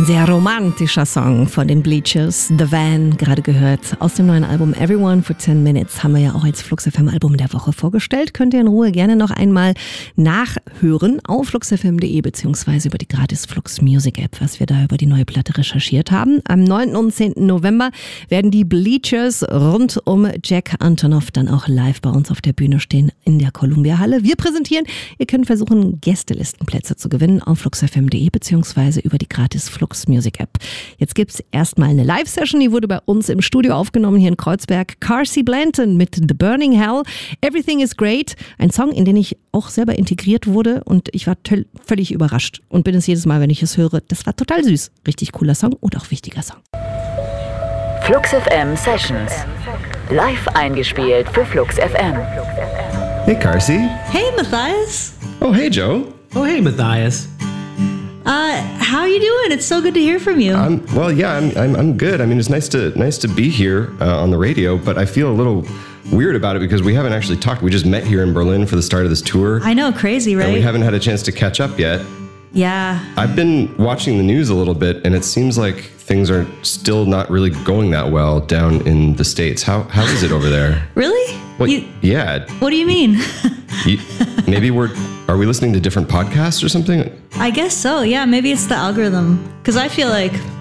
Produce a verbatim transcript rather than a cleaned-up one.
Ein sehr romantischer Song von den Bleachers, The Van, gerade gehört. Aus dem neuen Album Everyone for ten minutes haben wir ja auch als Flux F M Album der Woche vorgestellt. Könnt ihr in Ruhe gerne noch einmal nachhören auf flux f m punkt d e beziehungsweise über die gratis Flux Music App, was wir da über die neue Platte recherchiert haben. Am neunten und zehnten November werden die Bleachers rund um Jack Antonoff dann auch live bei uns auf der Bühne stehen in der Columbia Halle. Wir präsentieren, ihr könnt versuchen, Gästelistenplätze zu gewinnen auf flux f m punkt d e beziehungsweise über die gratis Flux Music App. Jetzt gibt es erstmal eine Live-Session, die wurde bei uns im Studio aufgenommen hier in Kreuzberg. Carsey Blanton mit The Burning Hell. Everything is Great. Ein Song, in den ich auch selber integriert wurde und ich war t- völlig überrascht und bin es jedes Mal, wenn ich es höre. Das war total süß. Richtig cooler Song und auch wichtiger Song. Flux F M Sessions. Live eingespielt für Flux F M. Hey, Carsey. Hey, Matthias. Oh, hey, Joe. Oh, hey, Matthias. Uh, how are you doing? It's so good to hear from you. Um, well, yeah, I'm, I'm I'm good. I mean, it's nice to nice to be here uh, on the radio, but I feel a little weird about it because we haven't actually talked. We just met here in Berlin for the start of this tour. I know, crazy, right? And we haven't had a chance to catch up yet. Yeah. I've been watching the news a little bit, and it seems like things are still not really going that well down in the States. How how is it over there? Really? Well, You- yeah. What do you mean? You, maybe we're are we listening to different podcasts or something? I guess so. Yeah, maybe it's the algorithm. Because I feel like